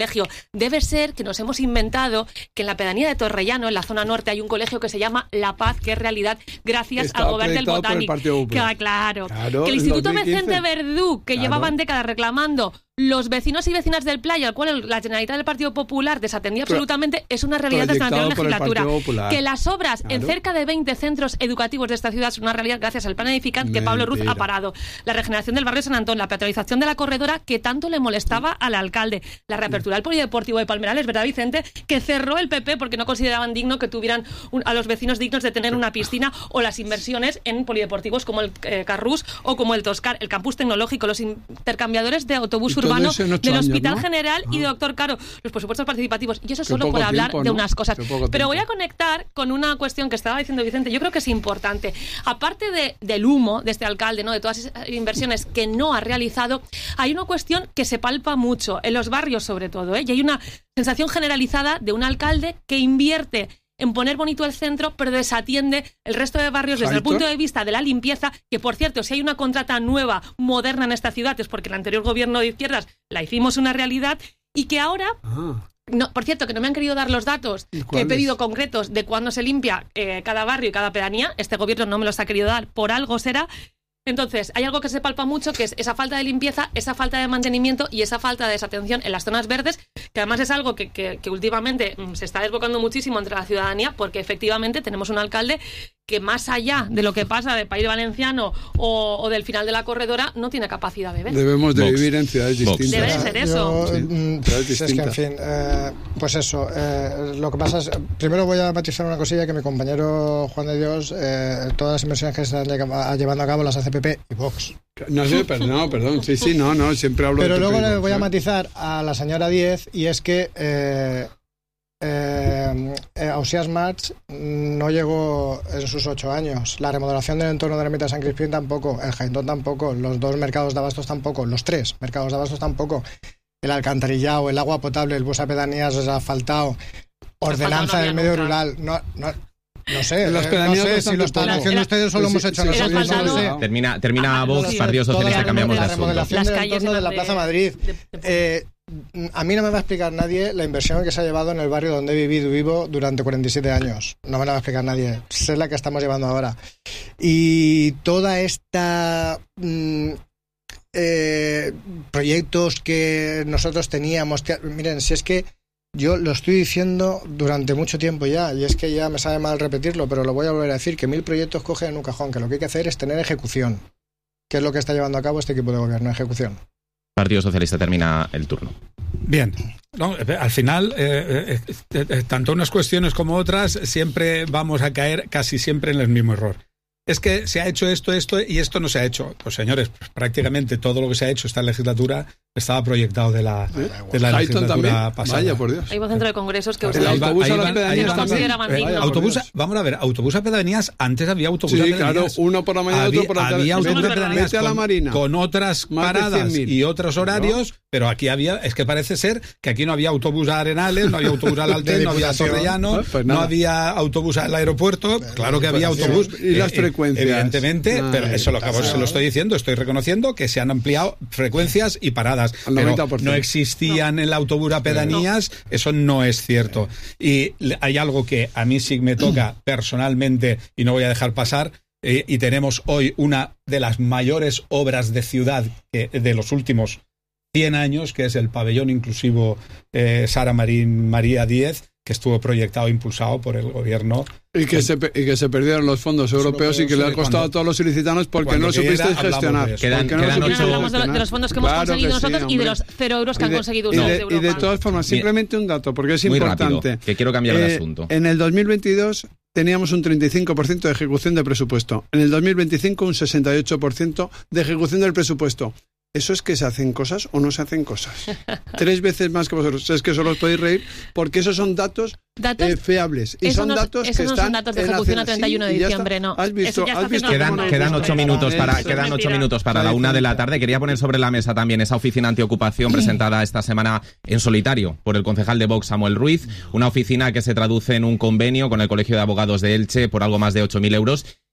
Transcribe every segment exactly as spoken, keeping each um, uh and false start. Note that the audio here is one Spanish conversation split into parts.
colegio. Debe ser que nos hemos inventado que en la pedanía de Torrellano, en la zona norte, hay un colegio que se llama La Paz, que es realidad gracias Está al gobierno del Botánico. Claro, claro. Claro, Que el Instituto dos mil quince. Vicente Verdú, que Claro. llevaban décadas reclamando los vecinos y vecinas del Playa, al cual la Generalitat del Partido Popular desatendía Pro- absolutamente, es una realidad desde la proyectado anterior por el legislatura. Partido Popular. Que las obras en Claro. cerca de veinte centros educativos de esta ciudad son una realidad gracias al plan edificante que Pablo Ruz Mentira. ha parado. La regeneración del barrio de San Antón, la peatonalización de la corredora que tanto le molestaba al alcalde, la reapertura del polideportivo de Palmerales, ¿verdad, Vicente? Que cerró el P P porque no consideraban digno que tuvieran un- a los vecinos dignos de tener una piscina, o las inversiones en polideportivos como el eh, Carrús o como el Toscar, el campus tecnológico, los intercambiadores de autobús Y todo urbano eso en ocho del años, Hospital ¿no? General y de Ah. Doctor Caro, los presupuestos participativos. Y eso Qué solo poco por hablar tiempo, de ¿no? unas cosas. Qué poco Pero voy a tiempo. conectar con una cuestión que estaba diciendo Vicente. Yo creo que es importante. Aparte de, del humo de este alcalde, ¿no?, de todas esas inversiones que no ha realizado, hay una cuestión que se palpa mucho, en los barrios sobre todo, ¿eh? Y hay una sensación generalizada de un alcalde que invierte en poner bonito el centro, pero desatiende el resto de barrios desde el Aitor. punto de vista de la limpieza, que por cierto, si hay una contrata nueva, moderna en esta ciudad, es porque el anterior gobierno de izquierdas la hicimos una realidad, y que ahora... Ah. No, por cierto, que no me han querido dar los datos ¿Y que he cuáles? pedido concretos de cuándo se limpia eh, cada barrio y cada pedanía. Este gobierno no me los ha querido dar, por algo será. Entonces, hay algo que se palpa mucho, que es esa falta de limpieza, esa falta de mantenimiento y esa falta de desatención en las zonas verdes, que además es algo que, que, que últimamente mm, se está desbocando muchísimo entre la ciudadanía, porque efectivamente tenemos un alcalde que, más allá de lo que pasa de País Valenciano o, o del final de la corredora, no tiene capacidad de ver. Debemos de Vox. vivir en ciudades Vox. distintas. Debe de ser eso. Yo, Sí, mm, ciudades es que, en distintas. fin, eh, pues eso. Eh, lo que pasa es, primero voy a matizar una cosilla, que mi compañero Juan de Dios, eh, todas las inversiones que se están lle- llevando a cabo las hace P P y Vox. No sé, perdón, no, perdón. Sí, sí, no, no, siempre hablo Pero de luego P P y le voy a Vox, ¿eh? matizar a la señora Díez, y es que eh, eh, eh, Ausiàs March no llegó en sus ocho años. La remodelación del entorno de la ermita de San Crispín tampoco, el Jaintón tampoco, los dos mercados de abastos tampoco, los tres mercados de abastos tampoco, el alcantarillado, el agua potable, el bus a pedanías asfaltado, ordenanza no del había medio nunca. rural, no... no No sé, En las eh, no pedanías sé si bastante lo están poco. haciendo ustedes o lo Pues hemos sí, hecho sí, nosotros, el no lo asfaltado- sé. Termina, termina Ah, Vox, sí. Partido Toda Socialista, la cambiamos de la asunto. remodelación Las del calles entorno de en la donde- Plaza Madrid. de- de- Eh, a mí no me va a explicar nadie la inversión que se ha llevado en el barrio donde he vivido y vivo durante cuarenta y siete años. No me la va a explicar nadie. Sé la que estamos llevando ahora. Y toda esta... mm, eh, proyectos que nosotros teníamos... Que, miren, si es que yo lo estoy diciendo durante mucho tiempo ya, y es que ya me sabe mal repetirlo, pero lo voy a volver a decir, que mil proyectos cogen en un cajón, que lo que hay que hacer es tener ejecución, que es lo que está llevando a cabo este equipo de gobierno, ejecución. Partido Socialista termina el turno. Bien, no, al final, eh, eh, eh, eh, tanto unas cuestiones como otras, siempre vamos a caer casi siempre en el mismo error. Es que se ha hecho esto, esto y esto no se ha hecho. Pues señores, pues prácticamente todo lo que se ha hecho esta legislatura estaba proyectado de la, de la Aiton legislatura también. pasada. Vaya, por Dios. Hay un centro de congresos que El ustedes autobús a las van- pedanías no también. consideraban Eh, digno. Vaya, por autobús, Dios. vamos a ver, autobús a pedanías, antes había autobús a Sí, claro, pedanías. uno por la mañana, había, otro por la tarde. había autobús Eso a no es verdad. pedanías Vete a la con, Marina. con otras Más de paradas cien mil. y otros horarios, pero aquí había, es que parece ser que aquí no había autobús a Arenales, no había autobús al Alten, no había a Torrellano, Ah, pues no nada. había autobús al aeropuerto, claro que había Pues, autobús. y las eh, frecuencias. Evidentemente, Ay, pero eso lo acabo, claro. se lo estoy diciendo, estoy reconociendo que se han ampliado frecuencias y paradas, Al pero noventa por ciento. no existían en el autobús a pedanías, eso no es cierto. Y le- hay algo que a mí sí me toca personalmente y no voy a dejar pasar, eh, y tenemos hoy una de las mayores obras de ciudad que, de los últimos cien años, que es el pabellón inclusivo eh, Sara Marín María Díez, que estuvo proyectado e impulsado por el gobierno. Y que, se, pe- y que se perdieron los fondos europeos y que le ha sí, costado cuando- a todos los ilicitanos porque cuando no quiera, supisteis hablamos gestionar. de eso. Quedan- Porque no quedan supisteis ocho- hablamos de, lo- de los fondos que hemos Claro conseguido que sí, nosotros y de hombre. los cero euros que Y han de- conseguido y ustedes de, de y Europa. de todas formas, Bien. simplemente un dato, porque es Muy importante. rápido, que quiero cambiar de Eh, asunto. En el dos mil veintidós teníamos un treinta y cinco por ciento de ejecución de presupuesto. En el dos mil veinticinco un sesenta y ocho por ciento de ejecución del presupuesto. ¿Eso es que se hacen cosas o no se hacen cosas? Tres veces más que vosotros. Es que solo os podéis reír porque esos son datos, Datos- eh, fiables. Y Eso son no- datos esos que no son están datos de en ejecución la- a treinta y uno de sí, y ya diciembre, está. no. ¿Has visto? Eso ya está ¿Has visto haciendo cómo Quedan, nos quedan gusta? ocho minutos para Eso. quedan ocho Mentira. minutos para la una de la tarde. Quería poner sobre la mesa también esa oficina antiocupación presentada esta semana en solitario por el concejal de Vox, Samuel Ruiz. Una oficina que se traduce en un convenio con el Colegio de Abogados de Elche por algo más de ocho mil euros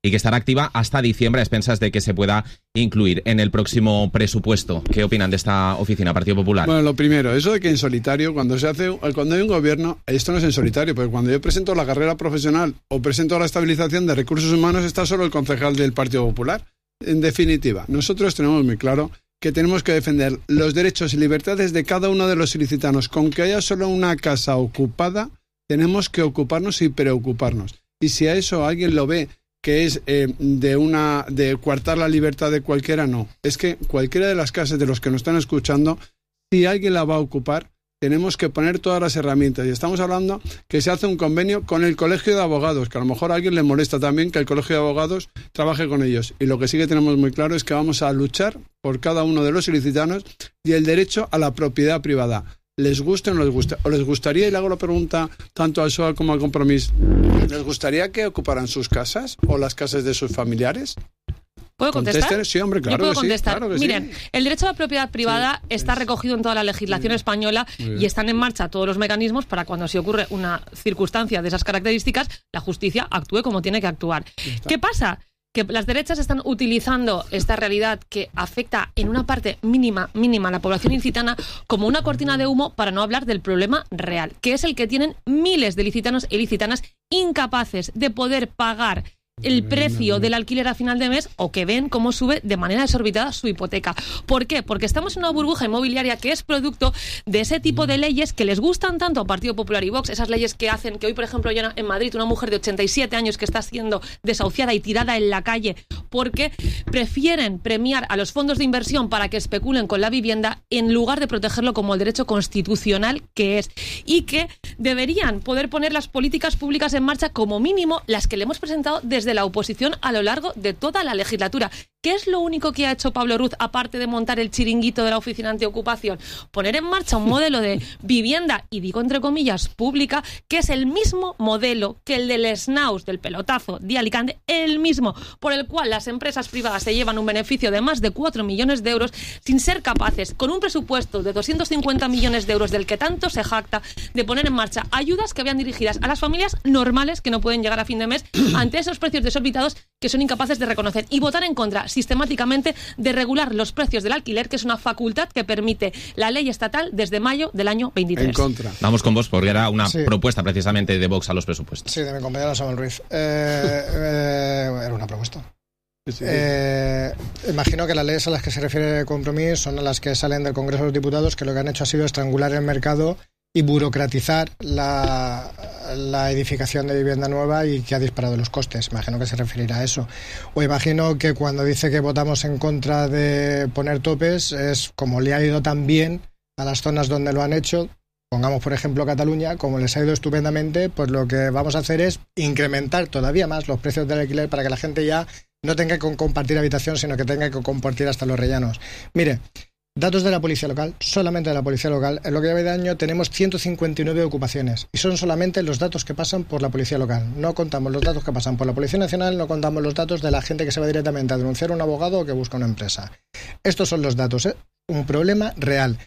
y que estará activa hasta diciembre a expensas de que se pueda incluir en el próximo presupuesto. ¿Qué opinan de esta oficina, Partido Popular? Bueno, lo primero, eso de que en solitario, cuando se hace, cuando hay un gobierno, esto no es en solitario, porque cuando yo presento la carrera profesional o presento la estabilización de recursos humanos, está solo el concejal del Partido Popular. En definitiva, nosotros tenemos muy claro que tenemos que defender los derechos y libertades de cada uno de los ilicitanos. Con que haya solo una casa ocupada, tenemos que ocuparnos y preocuparnos. Y si a eso alguien lo ve que es eh, de una de coartar la libertad de cualquiera, no. Es que cualquiera de las casas de los que nos están escuchando, si alguien la va a ocupar, tenemos que poner todas las herramientas. Y estamos hablando que se hace un convenio con el Colegio de Abogados, que a lo mejor a alguien le molesta también que el Colegio de Abogados trabaje con ellos. Y lo que sí que tenemos muy claro es que vamos a luchar por cada uno de los ilicitanos y el derecho a la propiedad privada. ¿Les gusta o no les gusta? ¿O les gustaría, y le hago la pregunta tanto al P S O E como al Compromís, ¿les gustaría que ocuparan sus casas o las casas de sus familiares? ¿Puedo contestar? Contesten. Sí, hombre, claro. Yo puedo que contestar. Sí, claro que Miren, sí. el derecho a la propiedad privada sí, está es... recogido en toda la legislación sí. española y están en marcha todos los mecanismos para cuando se ocurre una circunstancia de esas características, la justicia actúe como tiene que actuar. ¿Qué pasa? Que las derechas están utilizando esta realidad que afecta en una parte mínima, mínima a la población ilicitana como una cortina de humo para no hablar del problema real, que es el que tienen miles de ilicitanos e ilicitanas incapaces de poder pagar el precio del alquiler a final de mes o que ven cómo sube de manera desorbitada su hipoteca. ¿Por qué? Porque estamos en una burbuja inmobiliaria que es producto de ese tipo de leyes que les gustan tanto a Partido Popular y Vox, esas leyes que hacen que hoy, por ejemplo, ya en Madrid una mujer de ochenta y siete años que está siendo desahuciada y tirada en la calle porque prefieren premiar a los fondos de inversión para que especulen con la vivienda en lugar de protegerlo como el derecho constitucional que es, y que deberían poder poner las políticas públicas en marcha como mínimo las que le hemos presentado desde de la oposición a lo largo de toda la legislatura. ¿Qué es lo único que ha hecho Pablo Ruz, aparte de montar el chiringuito de la oficina antiocupación? Poner en marcha un modelo de vivienda, y digo entre comillas, pública, que es el mismo modelo que el del Snaus, del pelotazo de Alicante, el mismo, por el cual las empresas privadas se llevan un beneficio de más de cuatro millones de euros sin ser capaces, con un presupuesto de doscientos cincuenta millones de euros del que tanto se jacta, de poner en marcha ayudas que vayan dirigidas a las familias normales que no pueden llegar a fin de mes ante esos precios desorbitados que son incapaces de reconocer, y votar en contra sistemáticamente de regular los precios del alquiler, que es una facultad que permite la ley estatal desde mayo del año veintitrés. En contra. Vamos con vos, porque era una sí. propuesta precisamente de Vox a los presupuestos. Sí, de mi compañero Samuel Ruiz. Eh, eh, era una propuesta. Sí. Eh, imagino que las leyes a las que se refiere Compromís son a las que salen del Congreso de los Diputados, que lo que han hecho ha sido estrangular el mercado y burocratizar la, la edificación de vivienda nueva, y que ha disparado los costes. Imagino que se referirá a eso. O imagino que cuando dice que votamos en contra de poner topes es como le ha ido tan bien a las zonas donde lo han hecho. Pongamos, por ejemplo, Cataluña, como les ha ido estupendamente, pues lo que vamos a hacer es incrementar todavía más los precios del alquiler para que la gente ya no tenga que compartir habitación, sino que tenga que compartir hasta los rellanos. Mire, datos de la policía local, solamente de la policía local, en lo que lleva de año tenemos ciento cincuenta y nueve ocupaciones, y son solamente los datos que pasan por la policía local. No contamos los datos que pasan por la Policía Nacional, no contamos los datos de la gente que se va directamente a denunciar a un abogado o que busca una empresa. Estos son los datos, ¿eh? Un problema real.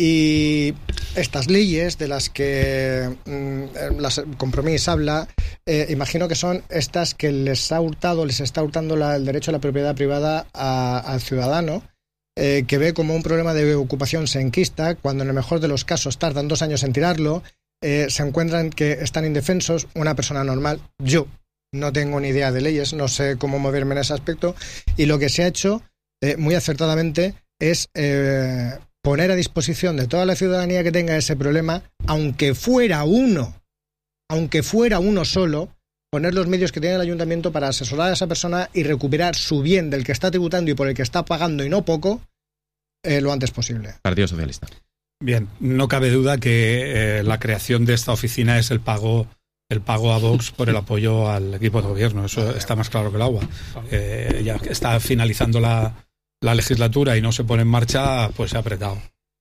Y estas leyes de las que mmm, las Compromís habla, eh, imagino que son estas que les ha hurtado, les está hurtando la, el derecho a la propiedad privada a, al ciudadano, eh, que ve como un problema de ocupación se enquista, cuando en el mejor de los casos tardan dos años en tirarlo, eh, se encuentran que están indefensos. Una persona normal, yo no tengo ni idea de leyes, no sé cómo moverme en ese aspecto, y lo que se ha hecho eh, muy acertadamente es eh, poner a disposición de toda la ciudadanía que tenga ese problema, aunque fuera uno, aunque fuera uno solo, poner los medios que tiene el ayuntamiento para asesorar a esa persona y recuperar su bien del que está tributando y por el que está pagando, y no poco, eh, lo antes posible. Partido Socialista. Bien, no cabe duda que eh, la creación de esta oficina es el pago el pago a Vox por el apoyo al equipo de gobierno. Eso está más claro que el agua. Eh, ya está finalizando la la legislatura y no se pone en marcha, pues se ha apretado.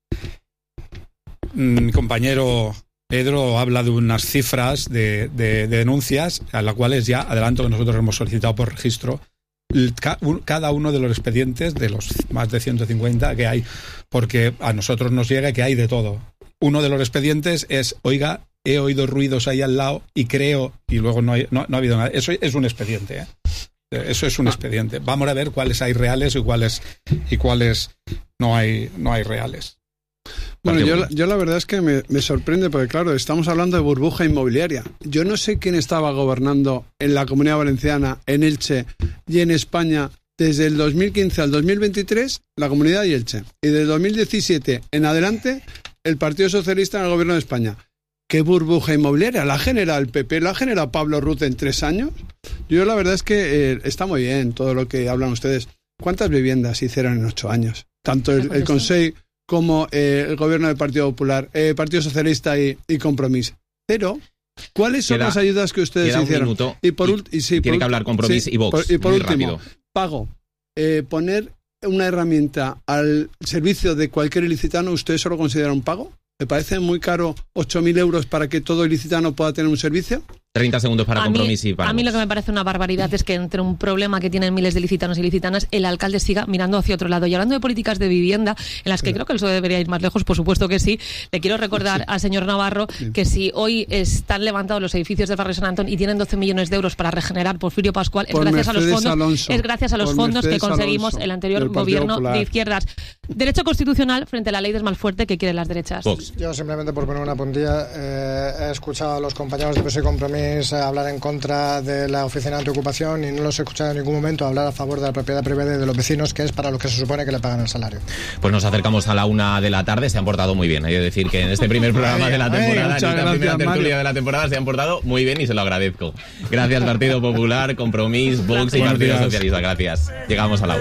Mi compañero Pedro habla de unas cifras de, de, de denuncias, a las cuales ya adelanto que nosotros hemos solicitado por registro cada uno de los expedientes de los más de ciento cincuenta que hay, porque a nosotros nos llega que hay de todo. Uno de los expedientes es, oiga, he oído ruidos ahí al lado y creo, y luego no, hay, no, no ha habido nada. Eso es un expediente, ¿eh? Eso es un expediente. Vamos a ver cuáles hay reales y cuáles y cuáles no hay no hay reales. Bueno, yo, yo la verdad es que me, me sorprende porque, claro, estamos hablando de burbuja inmobiliaria. Yo no sé quién estaba gobernando en la Comunidad Valenciana, en Elche y en España desde el dos mil quince al dos mil veintitrés, la Comunidad y Elche. Y desde dos mil diecisiete en adelante, el Partido Socialista en el Gobierno de España. ¿Qué burbuja inmobiliaria? ¿La genera el P P? ¿La genera Pablo Ruz en tres años? Yo la verdad es que eh, está muy bien todo lo que hablan ustedes. ¿Cuántas viviendas hicieron en ocho años? Tanto el, el Consejo como eh, el gobierno del Partido Popular, eh, Partido Socialista y, y Compromís. Pero, ¿cuáles son queda, las ayudas que ustedes queda hicieron? Un minuto y por y, y, sí, tiene por, que hablar Compromís sí, y Vox. Por, y por muy último, rápido. pago. Eh, poner una herramienta al servicio de cualquier ilicitano, ¿usted eso lo considera un pago? ¿Le parece muy caro ocho mil euros para que todo ilicitano pueda tener un servicio? treinta segundos para a Compromís mí, y para A mí Vox. lo que me parece una barbaridad es que entre un problema que tienen miles de licitanos y licitanas, el alcalde siga mirando hacia otro lado. Y hablando de políticas de vivienda, en las que sí. creo que el P S O E debería ir más lejos, por supuesto que sí, le quiero recordar sí. al señor Navarro sí. que si hoy están levantados los edificios del barrio San Antón y tienen doce millones de euros para regenerar Porfirio Pascual, es por gracias Mercedes a los fondos, Alonso, es gracias a los fondos Mercedes que conseguimos Alonso, el anterior gobierno Popular. de izquierdas. Derecho constitucional frente a la ley del más fuerte que quieren las derechas. Vox. Yo simplemente por poner una puntilla, eh, he escuchado a los compañeros de P S O E y Compromís eh, hablar en contra de la oficina antiocupación y no los he escuchado en ningún momento hablar a favor de la propiedad privada y de los vecinos, que es para lo que se supone que le pagan el salario. Pues nos acercamos a la una de la tarde, se han portado muy bien. Hay que decir que en este primer programa de la temporada, en esta gracias, primera tertulia Mario. de la temporada, se han portado muy bien y se lo agradezco. Gracias Partido Popular, Compromís, Vox y Partido Socialista. Gracias. Llegamos a la